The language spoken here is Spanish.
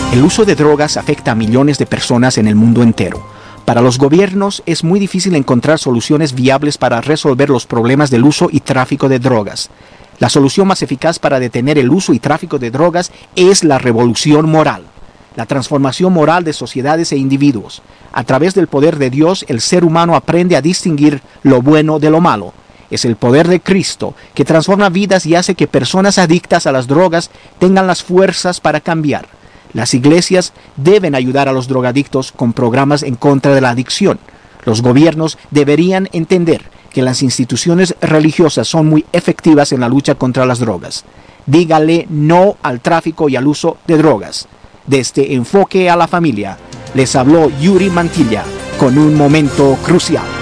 El uso de drogas afecta a millones de personas en el mundo entero. Para los gobiernos es muy difícil encontrar soluciones viables para resolver los problemas del uso y tráfico de drogas. La solución más eficaz para detener el uso y tráfico de drogas es la revolución moral, la transformación moral de sociedades e individuos. A través del poder de Dios, el ser humano aprende a distinguir lo bueno de lo malo. Es el poder de Cristo que transforma vidas y hace que personas adictas a las drogas tengan las fuerzas para cambiar. Las iglesias deben ayudar a los drogadictos con programas en contra de la adicción. Los gobiernos deberían entender que las instituciones religiosas son muy efectivas en la lucha contra las drogas. Dígale no al tráfico y al uso de drogas. Desde Enfoque a la Familia, les habló Yuri Mantilla con un momento crucial.